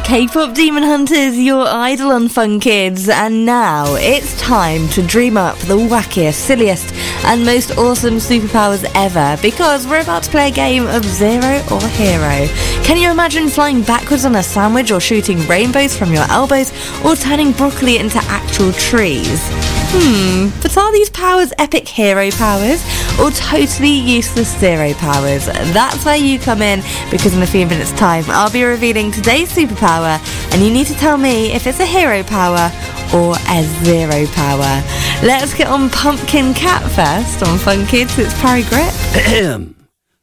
K-pop demon hunters, your idol on Fun Kids, and now it's time to dream up the wackiest, silliest and most awesome superpowers ever, because we're about to play a game of Zero or Hero. Can you imagine flying backwards on a sandwich, or shooting rainbows from your elbows, or turning broccoli into actual trees? But are these powers epic hero powers or totally useless zero powers? That's where you come in, because in a few minutes time I'll be revealing today's superpower, and you need to tell me if it's a hero power or a zero power. Let's get on Pumpkin Cat first on Fun Kids. It's Parry Grip.